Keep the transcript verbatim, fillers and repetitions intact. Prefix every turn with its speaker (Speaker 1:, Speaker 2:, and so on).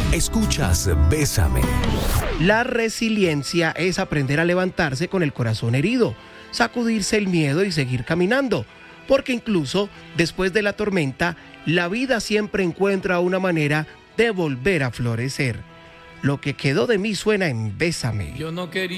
Speaker 1: Escuchas Bésame.
Speaker 2: La resiliencia es aprender a levantarse con el corazón herido, sacudirse el miedo y seguir caminando, porque incluso después de la tormenta, la vida siempre encuentra una manera de volver a florecer. Lo que quedó de mí suena en Bésame.
Speaker 3: Yo no quería